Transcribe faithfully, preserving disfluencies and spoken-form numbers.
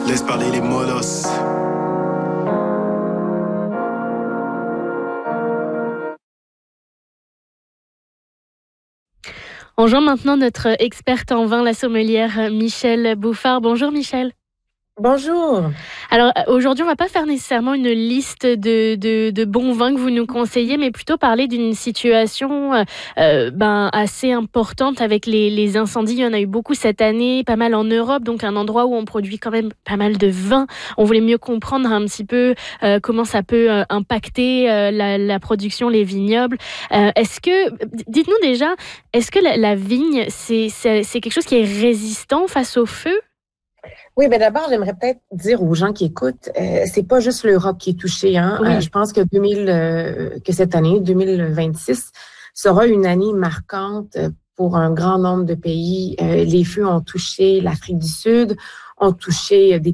Laisse parler les molosses. On joint maintenant notre experte en vin, la sommelière Michèle Bouffard. Bonjour Michèle. Bonjour. Alors aujourd'hui, on ne va pas faire nécessairement une liste de, de, de bons vins que vous nous conseillez, mais plutôt parler d'une situation euh, ben, assez importante avec les, les incendies. Il y en a eu beaucoup cette année, pas mal en Europe, donc un endroit où on produit quand même pas mal de vin. On voulait mieux comprendre un petit peu euh, comment ça peut euh, impacter euh, la, la production, les vignobles. Euh, est-ce que, dites-nous déjà, est-ce que la, la vigne, c'est, c'est, c'est quelque chose qui est résistant face au feu? Oui, bien d'abord, j'aimerais peut-être dire aux gens qui écoutent, euh, c'est pas juste l'Europe qui est touchée. Hein? Oui. Euh, je pense que deux mille, euh, que cette année, deux mille vingt-six, sera une année marquante pour un grand nombre de pays. Euh, les feux ont touché l'Afrique du Sud, ont touché des